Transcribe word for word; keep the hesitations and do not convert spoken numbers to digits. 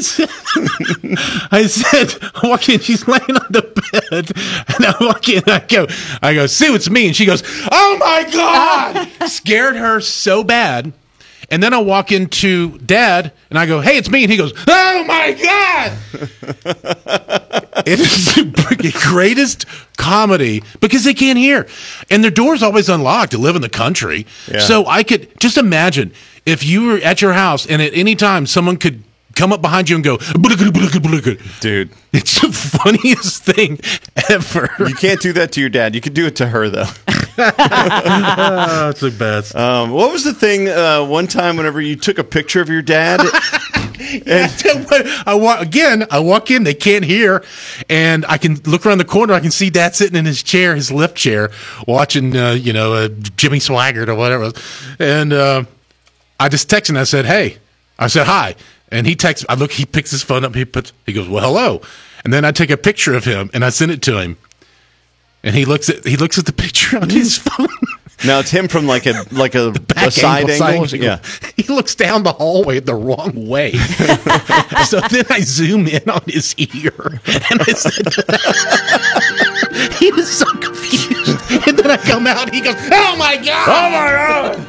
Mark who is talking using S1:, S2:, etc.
S1: said, I said, I walk in, she's laying on the bed, and I walk in, and I go, I go, Sue, it's me, and she goes, oh my God, scared her so bad. And then I walk into Dad, and I go, hey, it's me, and he goes, oh my God. It is the greatest comedy because they can't hear, and their door's always unlocked to live in the country.
S2: Yeah.
S1: So I could just imagine if you were at your house and at any time someone could come up behind you and go,
S2: dude,
S1: it's the funniest thing ever.
S2: You can't do that to your dad. You could do it to her, though.
S1: Oh, it's the best.
S2: Um, what was the thing uh, one time whenever you took a picture of your dad?
S1: And I walk again. I walk in. They can't hear, and I can look around the corner. I can see Dad sitting in his chair, his lift chair, watching, uh, you know, uh, Jimmy Swaggart or whatever. It was. And uh, I just texted him. I said, "Hey," I said, "Hi," and he texts. I look. He picks his phone up. He puts. He goes, "Well, hello," and then I take a picture of him and I send it to him, and he looks at he looks at the picture on his phone.
S2: Now it's him from like a like a,
S1: Back
S2: a side
S1: angle,
S2: angle.
S1: side
S2: Yeah,
S1: he looks down the hallway the wrong way. So then I zoom in on his ear, and I said, he was so confused. And then I come out, and he goes, "Oh my God!
S2: Oh my God!"